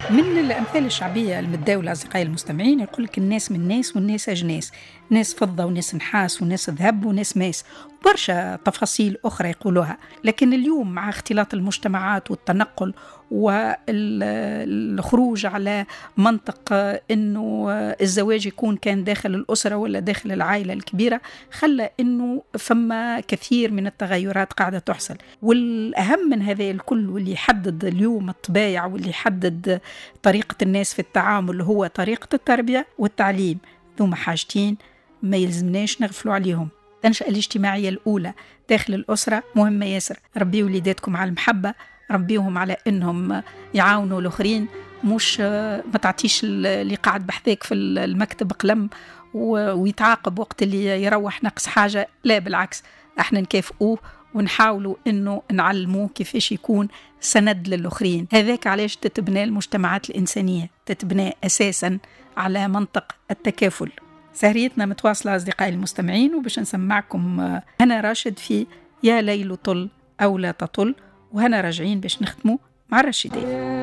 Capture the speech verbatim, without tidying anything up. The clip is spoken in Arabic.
من الأمثال الشعبية المتداولة أصدقائي المستمعين يقول لك الناس من ناس والناس أجناس، ناس فضة وناس نحاس وناس ذهب وناس ماس، وبرشا تفاصيل أخرى يقولوها. لكن اليوم مع اختلاط المجتمعات والتنقل والخروج على منطق أنه الزواج يكون كان داخل الأسرة ولا داخل العائلة الكبيرة، خلى أنه فما كثير من التغيرات قاعدة تحصل. والأهم من هذا الكل واللي يحدد اليوم الطبايع واللي يحدد طريقة الناس في التعامل هو طريقة التربية والتعليم. ثم حاجتين ما يلزمناش نغفلوا عليهم. التنشئة الاجتماعية الأولى داخل الأسرة مهمة ياسر. ربي وليداتكم على المحبة، ربيهم على أنهم يعاونوا الآخرين، مش ما تعطيش اللي قاعد بحذاك في المكتب قلم ويتعاقب وقت اللي يروح نقص حاجة. لا بالعكس، احنا نكافئوه ونحاولوا انه نعلموه كيفاش يكون سند للآخرين. هذاك علاش تتبنى المجتمعات الإنسانية، تتبنى أساسا على منطق التكافل. سهريتنا متواصلة أصدقائي المستمعين، وباش نسمعكم هنا راشد في يا ليل طل أو لا تطل، وهنا راجعين باش نختموا مع الرشيدين.